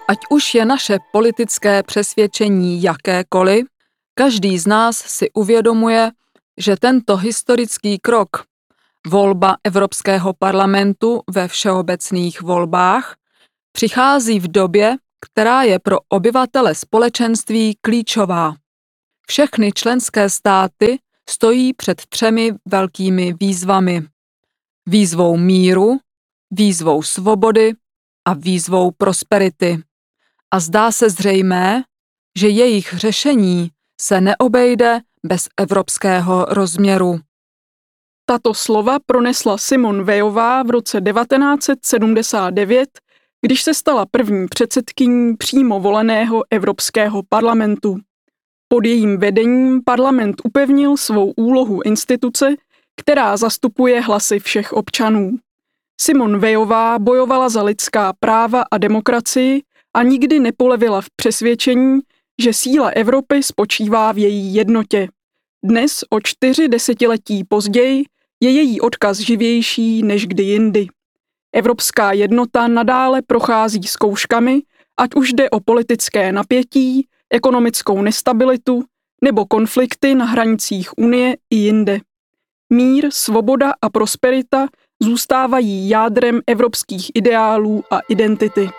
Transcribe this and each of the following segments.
Ať už je naše politické přesvědčení jakékoliv, každý z nás si uvědomuje, že tento historický krok, volba Evropského parlamentu ve všeobecných volbách, přichází v době, která je pro obyvatele společenství klíčová. Všechny členské státy stojí před 3 velkými výzvami. Výzvou míru, výzvou svobody a výzvou prosperity. A zdá se zřejmé, že jejich řešení se neobejde bez evropského rozměru. Tato slova pronesla Simone Weillová v roce 1979, když se stala první předsedkyní přímo voleného Evropského parlamentu. Pod jejím vedením parlament upevnil svou úlohu instituce, která zastupuje hlasy všech občanů. Simone Weillová bojovala za lidská práva a demokracii a nikdy nepolevila v přesvědčení, že síla Evropy spočívá v její jednotě. Dnes, o 4 desetiletí později, je její odkaz živější než kdy jindy. Evropská jednota nadále prochází zkouškami, ať už jde o politické napětí, ekonomickou nestabilitu nebo konflikty na hranicích Unie i jinde. Mír, svoboda a prosperita zůstávají jádrem evropských ideálů a identity.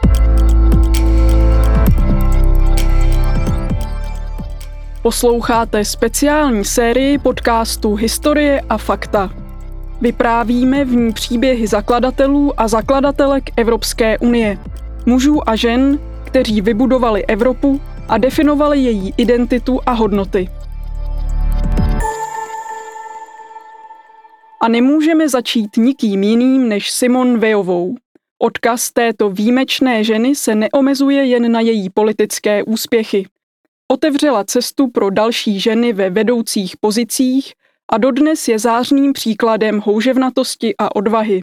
Posloucháte speciální sérii podcastu Historie a fakta. Vyprávíme v ní příběhy zakladatelů a zakladatelek Evropské unie, mužů a žen, kteří vybudovali Evropu a definovali její identitu a hodnoty. A nemůžeme začít nikým jiným než Simone Weillovou. Odkaz této výjimečné ženy se neomezuje jen na její politické úspěchy. Otevřela cestu pro další ženy ve vedoucích pozicích a dodnes je zářným příkladem houževnatosti a odvahy.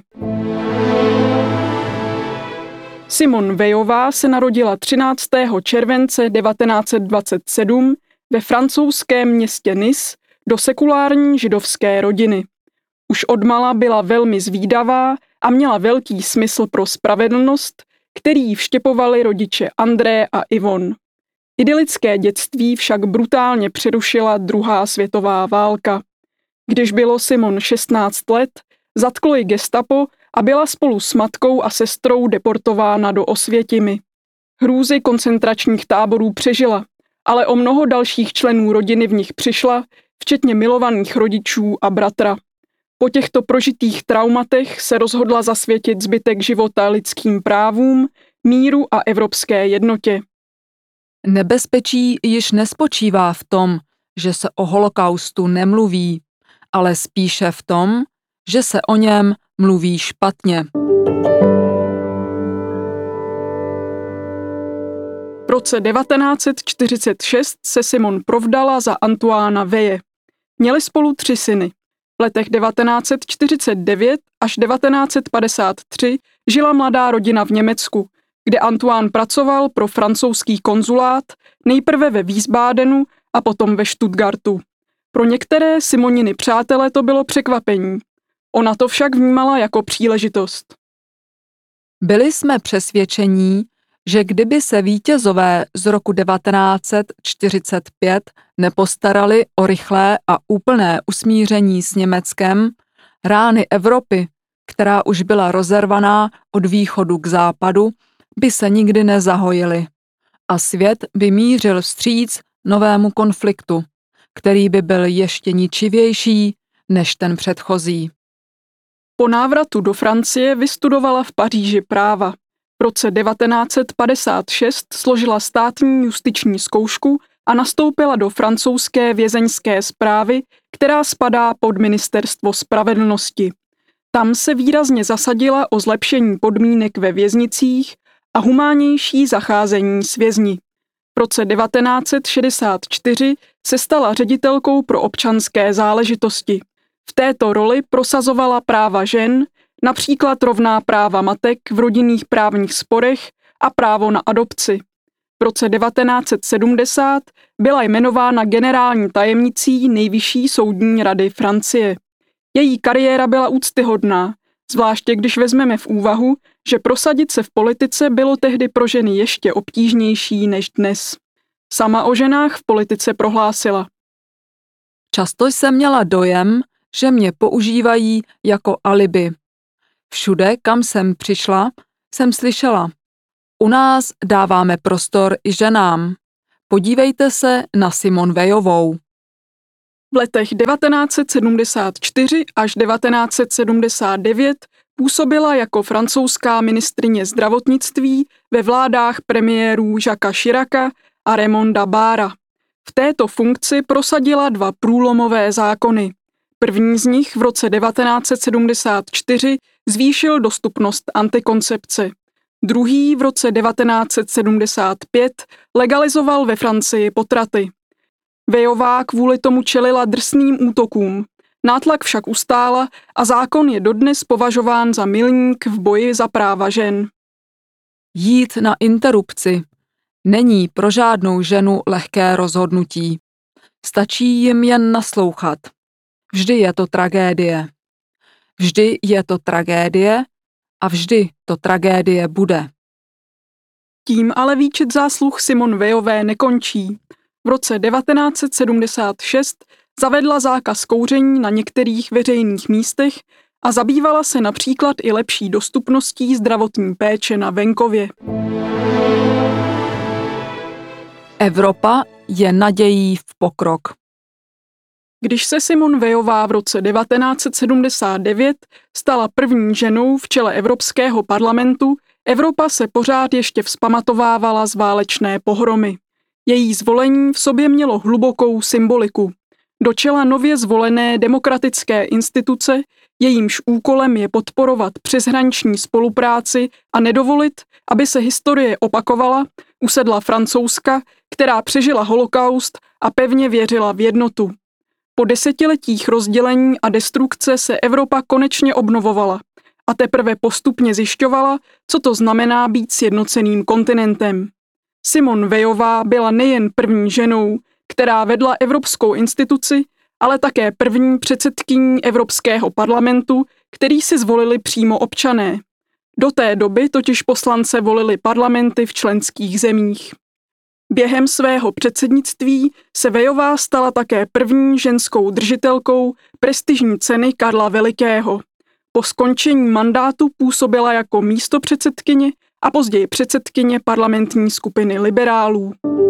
Simone Weillová se narodila 13. července 1927 ve francouzském městě Nice do sekulární židovské rodiny. Už odmala byla velmi zvídavá a měla velký smysl pro spravedlnost, který vštěpovali rodiče André a Yvonne. Idylické dětství však brutálně přerušila druhá světová válka. Když bylo Simone 16 let, zatklo ji gestapo a byla spolu s matkou a sestrou deportována do Osvětimi. Hrůzy koncentračních táborů přežila, ale o mnoho dalších členů rodiny v nich přišla, včetně milovaných rodičů a bratra. Po těchto prožitých traumatech se rozhodla zasvětit zbytek života lidským právům, míru a evropské jednotě. Nebezpečí již nespočívá v tom, že se o holokaustu nemluví, ale spíše v tom, že se o něm mluví špatně. V roce 1946 se Simone provdala za Antoána Weje. Měli spolu 3 syny. V letech 1949 až 1953 žila mladá rodina v Německu, kde Antoine pracoval pro francouzský konzulát, nejprve ve Wiesbadenu a potom ve Stuttgartu. Pro některé Simoniny přátele to bylo překvapení. Ona to však vnímala jako příležitost. Byli jsme přesvědčení, že kdyby se vítězové z roku 1945 nepostarali o rychlé a úplné usmíření s Německem, rány Evropy, která už byla rozervaná od východu k západu, by se nikdy nezahojily a svět by mířil vstříc novému konfliktu, který by byl ještě ničivější než ten předchozí. Po návratu do Francie vystudovala v Paříži práva. V roce 1956 složila státní justiční zkoušku a nastoupila do francouzské vězeňské správy, která spadá pod Ministerstvo spravedlnosti. Tam se výrazně zasadila o zlepšení podmínek ve věznicích a humánnější zacházení s vězni. V roce 1964 se stala ředitelkou pro občanské záležitosti. V této roli prosazovala práva žen, například rovná práva matek v rodinných právních sporech a právo na adopci. V roce 1970 byla jmenována generální tajemnicí Nejvyšší soudní rady Francie. Její kariéra byla úctyhodná, zvláště když vezmeme v úvahu, že prosadit se v politice bylo tehdy pro ženy ještě obtížnější než dnes. Sama o ženách v politice prohlásila: Často jsem měla dojem, že mě používají jako alibi. Všude, kam jsem přišla, jsem slyšela: u nás dáváme prostor i ženám. Podívejte se na Simone Weillovou. V letech 1974 až 1979 působila jako francouzská ministryně zdravotnictví ve vládách premiérů Jacquesa Chiraca a Raymonda Barra. V této funkci prosadila 2 průlomové zákony. První z nich v roce 1974 zvýšil dostupnost antikoncepce. Druhý v roce 1975 legalizoval ve Francii potraty. Weillová kvůli tomu čelila drsným útokům. Nátlak však ustála a zákon je dodnes považován za milník v boji za práva žen. Jít na interrupci není pro žádnou ženu lehké rozhodnutí. Stačí jim jen naslouchat. Vždy je to tragédie. Vždy je to tragédie a vždy to tragédie bude. Tím ale výčet zásluh Simone Weillové nekončí. V roce 1976 zavedla zákaz kouření na některých veřejných místech a zabývala se například i lepší dostupností zdravotní péče na venkově. Evropa je nadějí v pokrok. Když se Simone Weillová v roce 1979 stala první ženou v čele Evropského parlamentu, Evropa se pořád ještě vzpamatovávala z válečné pohromy. Její zvolení v sobě mělo hlubokou symboliku. Do čela nově zvolené demokratické instituce, jejímž úkolem je podporovat přeshraniční spolupráci a nedovolit, aby se historie opakovala, usedla Francouzska, která přežila holokaust a pevně věřila v jednotu. Po desetiletích rozdělení a destrukce se Evropa konečně obnovovala a teprve postupně zjišťovala, co to znamená být sjednoceným kontinentem. Simone Weillová byla nejen první ženou, která vedla evropskou instituci, ale také první předsedkyní Evropského parlamentu, který si zvolili přímo občané. Do té doby totiž poslance volili parlamenty v členských zemích. Během svého předsednictví se Weillová stala také první ženskou držitelkou prestižní ceny Karla Velikého. Po skončení mandátu působila jako místopředsedkyně a později předsedkyně parlamentní skupiny liberálů.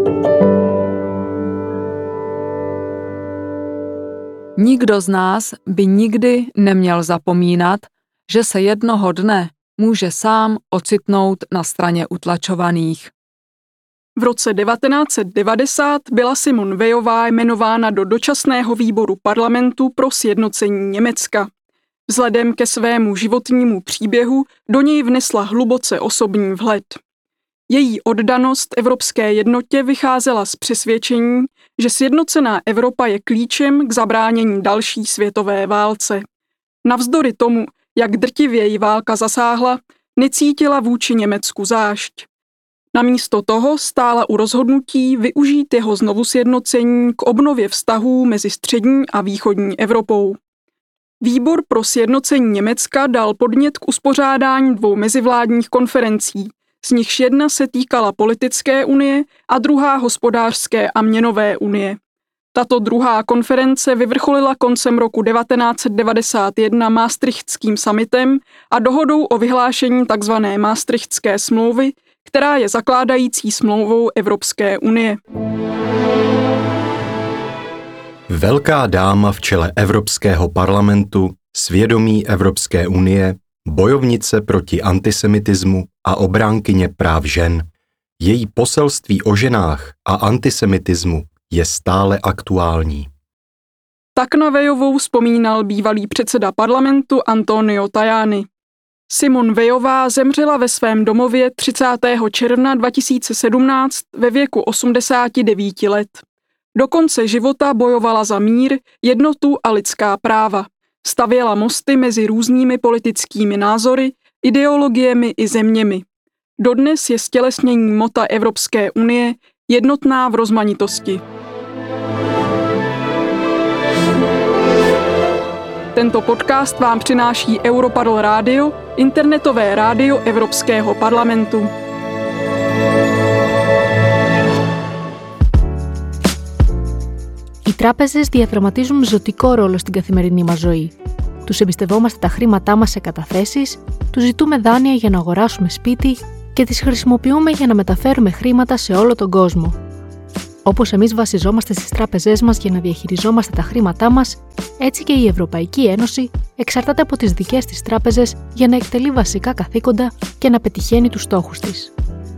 Nikdo z nás by nikdy neměl zapomínat, že se jednoho dne může sám ocitnout na straně utlačovaných. V roce 1990 byla Simone Weillová jmenována do dočasného výboru parlamentu pro sjednocení Německa. Vzhledem ke svému životnímu příběhu do něj vnesla hluboce osobní vhled. Její oddanost evropské jednotě vycházela z přesvědčení, že sjednocená Evropa je klíčem k zabránění další světové válce. Navzdory tomu, jak drtivě ji válka zasáhla, necítila vůči Německu zášť. Namísto toho stála u rozhodnutí využít jeho znovusjednocení k obnově vztahů mezi střední a východní Evropou. Výbor pro sjednocení Německa dal podnět k uspořádání 2 mezivládních konferencí, z nichž jedna se týkala politické unie a druhá hospodářské a měnové unie. Tato druhá konference vyvrcholila koncem roku 1991 Maastrichtským summitem a dohodou o vyhlášení tzv. Maastrichtské smlouvy, která je zakládající smlouvou Evropské unie. Velká dáma v čele Evropského parlamentu, svědomí Evropské unie, bojovnice proti antisemitismu a obránkyně práv žen. Její poselství o ženách a antisemitismu je stále aktuální. Tak na Weillovou vzpomínal bývalý předseda parlamentu Antonio Tajani. Simone Weillová zemřela ve svém domově 30. června 2017 ve věku 89 let. Do konce života bojovala za mír, jednotu a lidská práva. Stavěla mosty mezi různými politickými názory, ideologiemi i zeměmi. Dodnes je stělesněním mota Evropské unie jednotná v rozmanitosti. Tento podcast vám přináší Europarl Radio, internetové rádio Evropského parlamentu. Οι τράπεζες διαδραματίζουν ζωτικό ρόλο στην καθημερινή μας ζωή. Τους εμπιστευόμαστε τα χρήματά μας σε καταθέσεις, τους ζητούμε δάνεια για να αγοράσουμε σπίτι και τις χρησιμοποιούμε για να μεταφέρουμε χρήματα σε όλο τον κόσμο. Όπως εμείς βασιζόμαστε στις τράπεζές μας για να διαχειριζόμαστε τα χρήματά μας, έτσι και η Ευρωπαϊκή Ένωση εξαρτάται από τις δικές της τράπεζες για να εκτελεί βασικά καθήκοντα και να πετυχαίνει τους στόχους της.